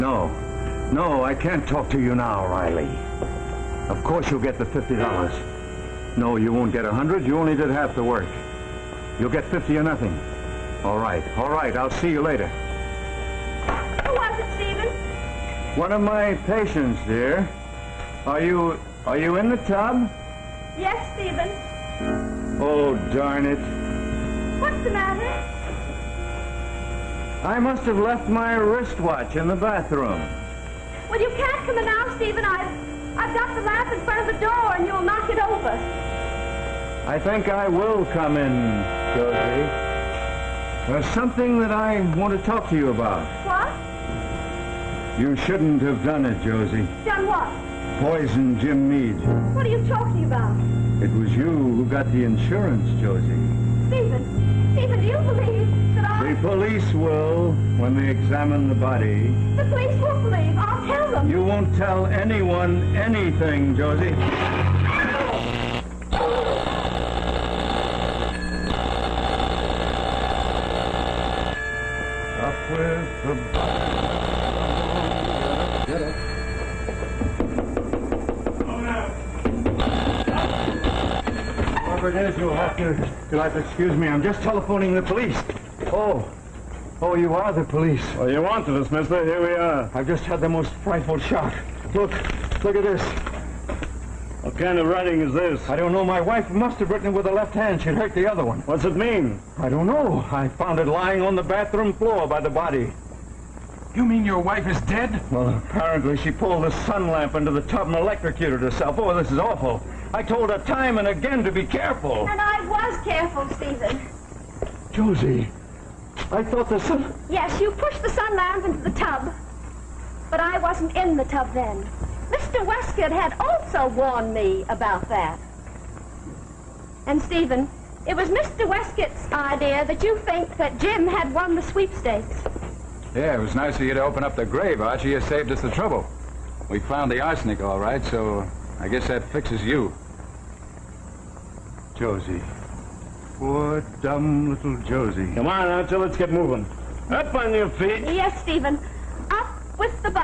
No. No, I can't talk to you now, Riley. Of course you'll get the $50. No, you won't get 100. You only did half the work. You'll get 50 or nothing. All right. I'll see you later. Who was it, Stephen? One of my patients, dear. Are you in the tub? Yes, Stephen. Oh, darn it. What's the matter? I must have left my wristwatch in the bathroom. Well, you can't come in now, Stephen. I've got the lamp in front of the door, and you'll knock it over. I think I will come in, Josie. There's something that I want to talk to you about. What? You shouldn't have done it, Josie. Done what? Poison Jim Meade. What are you talking about? It was you who got the insurance, Josie. Stephen, do you believe that I... The police will when they examine the body. The police won't believe. I'll tell them. You won't tell anyone anything, Josie. Up with the body. Get up. Whoever it is, you'll have to excuse me. I'm just telephoning the police. Oh, you are the police. Well, you wanted us, mister. Here we are. I've just had the most frightful shock. Look at this. What kind of writing is this? I don't know. My wife must have written it with the left hand. She'd hurt the other one. What's it mean? I don't know. I found it lying on the bathroom floor by the body. You mean your wife is dead? Well, apparently she pulled the sun lamp into the tub and electrocuted herself. Oh, this is awful. I told her time and again to be careful. And I was careful, Stephen. Josie, I thought the sun... Yes, you pushed the sun lamp into the tub. But I wasn't in the tub then. Mr. Westcott had also warned me about that. And, Stephen, it was Mr. Westcott's idea that you think that Jim had won the sweepstakes. Yeah, it was nice of you to open up the grave, Archie. You saved us the trouble. We found the arsenic, all right, so I guess that fixes you. Josie. Poor, dumb little Josie. Come on, Archie, let's get moving. Up on your feet. Yes, Stephen. Up with the